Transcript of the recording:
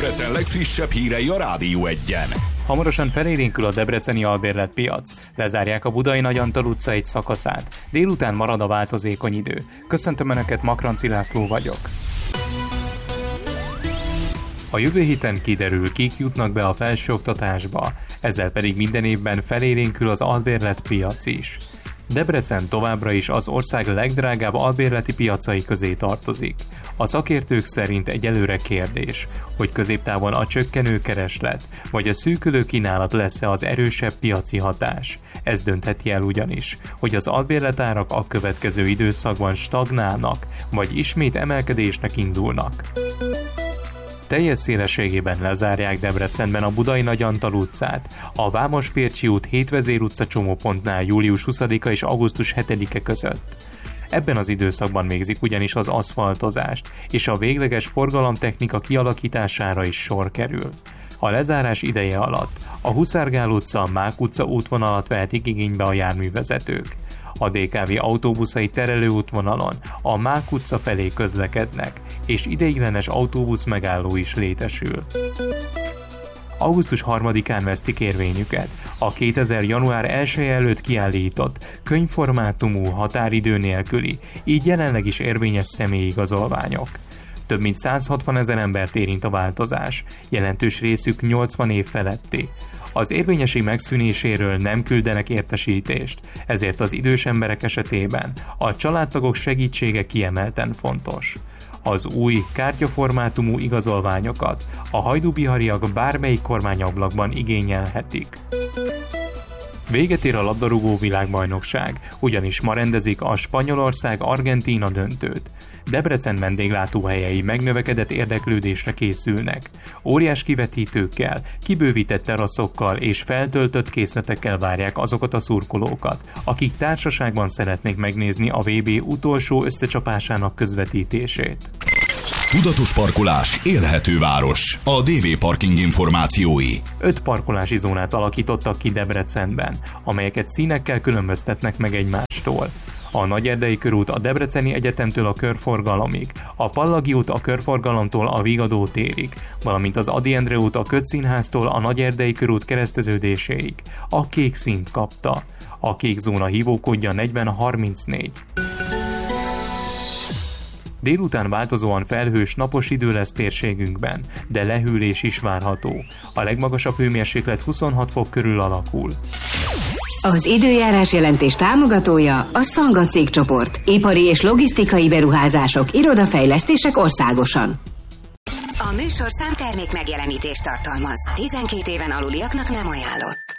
Debrecen legfrissebb hírei a Rádió 1-en. Hamarosan felélénkül a debreceni albérletpiac. Lezárják a Budai Nagy Antal utca egy szakaszát. Délután marad a változékony idő. Köszöntöm Önöket, Makranci László vagyok. A jövő héten kiderül, kik jutnak be a felsőoktatásba, ezzel pedig minden évben felélénkül az albérletpiac is. Debrecen továbbra is az ország legdrágább albérleti piacai közé tartozik. A szakértők szerint egyelőre kérdés, hogy középtávon a csökkenő kereslet vagy a szűkülő kínálat lesz-e az erősebb piaci hatás. Ez döntheti el ugyanis, hogy az albérletárak a következő időszakban stagnálnak, vagy ismét emelkedésnek indulnak. Teljes szélességében lezárják Debrecenben a Budai Nagy Antal utcát, a Vámospércsi út 7 Vezér utca csomópontnál július 20-a és augusztus 7-e között. Ebben az időszakban végzik ugyanis az aszfaltozást, és a végleges forgalomtechnika kialakítására is sor kerül. A lezárás ideje alatt a Huszárgál utca, Mák utca útvonalat vehetik igénybe a járművezetők. A DKV autóbuszai terelőútvonalon a Mák utca felé közlekednek, és ideiglenes autóbusz megálló is létesül. Augusztus 3-án vesztik érvényüket a 2000. január 1 előtt kiállított, könyvformátumú, határidő nélküli, így jelenleg is érvényes személyigazolványok. Több mint 160 000 embert érint a változás, jelentős részük 80 év feletti. Az érvényesség megszűnéséről nem küldenek értesítést, ezért az idős emberek esetében a családtagok segítsége kiemelten fontos. Az új kártyaformátumú igazolványokat a hajdúbihariak bármelyik kormányablakban igényelhetik. Véget ér a labdarúgó világbajnokság, ugyanis ma rendezik a Spanyolország-Argentína döntőt. Debrecen vendéglátóhelyei megnövekedett érdeklődésre készülnek. Óriás kivetítőkkel, kibővített teraszokkal és feltöltött készletekkel várják azokat a szurkolókat, akik társaságban szeretnék megnézni a VB utolsó összecsapásának közvetítését. Tudatos parkolás, élhető város. A DV Parking információi. 5 parkolási zónát alakítottak ki Debrecenben, amelyeket színekkel különböztetnek meg egymástól. A Nagyerdei körút a Debreceni Egyetemtől a Körforgalomig, a Pallagi út a Körforgalomtól a Vigadó térig, valamint az Ady Endre út a Kötszínháztól a Nagyerdei körút kereszteződéséig. A kék színt kapta. A kék zóna hívókódja 4034. Délután változóan felhős, napos idő lesz térségünkben, de lehűlés is várható. A legmagasabb hőmérséklet 26 fok körül alakul. Az időjárás jelentés támogatója a Szanga cégcsoport. Ipari és logisztikai beruházások, irodafejlesztések országosan. A műsor számtermék megjelenítést tartalmaz. 12 éven aluliaknak nem ajánlott.